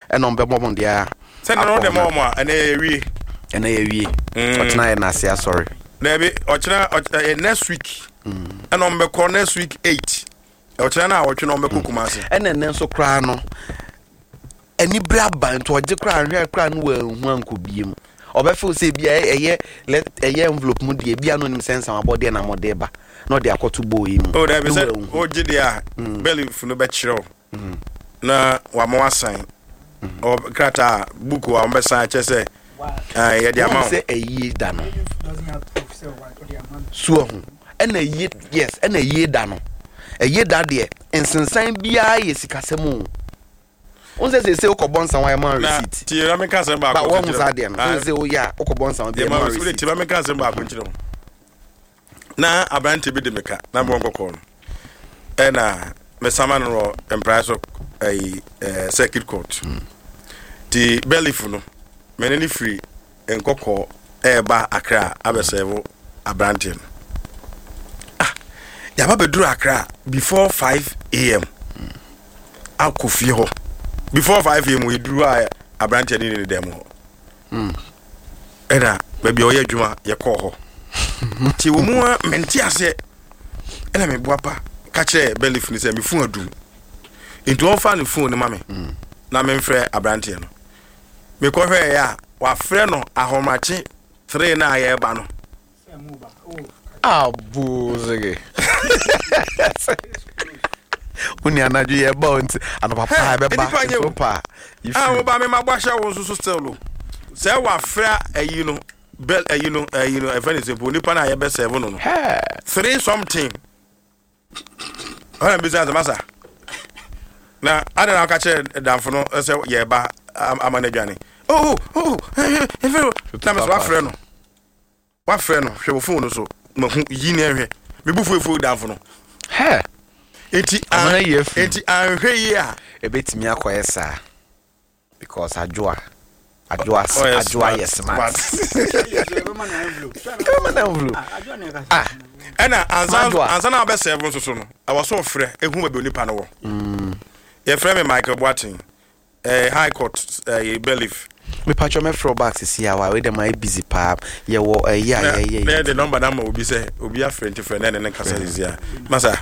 and on Bebomon dia. Send on the mama and a we. And a we. What's nine? I say sorry. Maybe next week. And on the next week 8. Ochana watching on the Kukumasi. And then so crano. Any brabant to a decran here cran well one could be him. Or before say be a year, let a year envelope moody be anonym sense our body and a modeba. Not the to boy him. Oh, there is a Jidia belly from the bed show. Na wa sign. Or Krata Buku or Messa Chese. I say a year dano. So, and a year, yes, and a year dano. A year daddy, and since I'm B.I. is Casamo. Once they say Okobonsa, I am receipt. Tiramika, but one was at them. I say, oh, yeah, Okobonsa, the Tiramika, now I brand to be the maker, number one call. And Messaman or Empress of a circuit court. The belly funo, many free and cocoa, air bar Accra, Abesevo, a brantin. Yababe drew Accra before 5 a.m. I'll coffee ho. Before 5 a.m. we drew a brantin in the demo. Ena, baby, oye juma, ya call. Ti umua mentia se. Ena me buapa, catch a belly funo, say, me phone do. Into all fan phone, mammy. Na me frɛ abrante no me kɔ hwɛ ya wa frɛ no ahomache 3 na aye ba no abuzege uni anaju ye bounce and papa be ba papa wo ba me mabahya wo so still lo sɛ wa frɛ ayi no bel ayi no e fa ne se bo nipa na aye be 7 no 3 something ona business masa na ada na kache danfo no se ye ba amanadwane na me so wa frɛ no hwe wo phone so mahu yi ne hwe me bu fufu danfo no enti anhwe yi a ebetimi akoye sa because ajoa yes smart ana anza na be 7 so no I was so frɛ ehu ma be onipa no wo ye frɛ me Michael Boatin high court belief me patcho me throw back see how we dem my busy pa ye wo yeah the number na ma obi say obi a friend na ne kasa is here masa